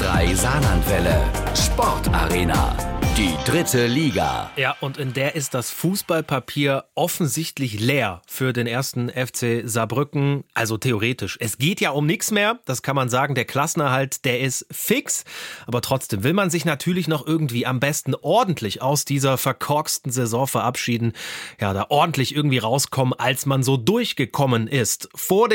103 Saarlandwelle. Sportarena. Die 3. Liga. Ja, und in der ist das Fußballpapier offensichtlich leer für den 1. FC Saarbrücken. Also theoretisch. Es geht ja um nichts mehr. Das kann man sagen. Der Klassenerhalt, der ist fix. Aber trotzdem will man sich natürlich noch irgendwie am besten ordentlich aus dieser verkorksten Saison verabschieden. Ja, da ordentlich irgendwie rauskommen, als man so durchgekommen ist. Vor